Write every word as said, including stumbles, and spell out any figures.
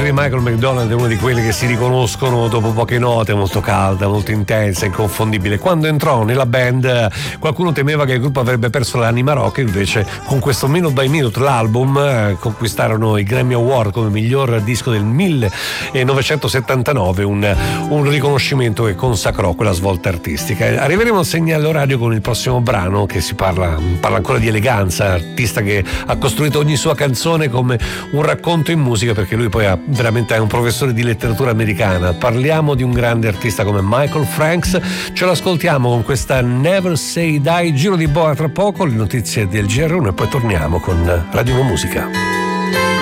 voce di Michael McDonald è una di quelle che si riconoscono dopo poche note, molto calda, molto intensa, inconfondibile. Quando entrò nella band qualcuno temeva che il gruppo avrebbe perso l'anima rock, invece con questo Minute by Minute, l'album, eh, conquistarono i Grammy Award come miglior disco del millenovecentosettantanove, un, un riconoscimento che consacrò quella svolta artistica. Arriveremo al segnale orario con il prossimo brano, che si parla, parla ancora di eleganza, artista che ha costruito ogni sua canzone come un racconto in musica, perché lui poi ha veramente è un professore di letteratura americana. Parliamo di un grande artista come Michael Franks, ce l'ascoltiamo con questa Never Say Die. Giro di boa tra poco, le notizie del G R uno e poi torniamo con Radio Uno Musica.